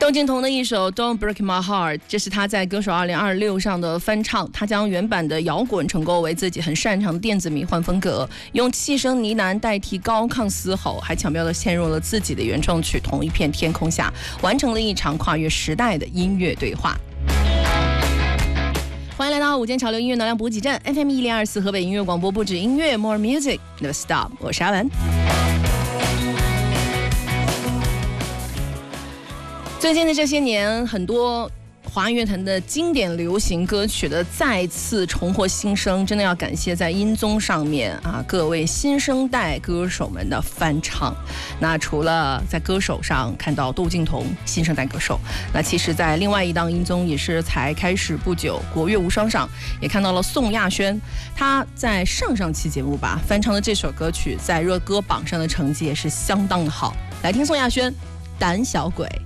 窦靖童的一首 Don't Break My Heart， 这是他在歌手2026上的翻唱。他将原版的摇滚重构为自己很擅长的电子迷幻风格，用气声呢喃代替高亢嘶吼，还巧妙地嵌入了自己的原创曲《同一片天空下》，完成了一场跨越时代的音乐对话。欢迎来到午间潮流音乐能量补给站 FM 1024河北音乐广播，不止音乐 More Music Never Stop， 我是阿文。最近的这些年，很多华语乐坛的经典流行歌曲的再次重获新生，真的要感谢在音综上面各位新生代歌手们的翻唱。那除了在歌手上看到窦靖童新生代歌手，那其实在另外一档音综也是才开始不久，国乐无双上也看到了宋亚轩，他在上期节目吧翻唱的这首歌曲，在热歌榜上的成绩也是相当的好。来听宋亚轩《胆小鬼》。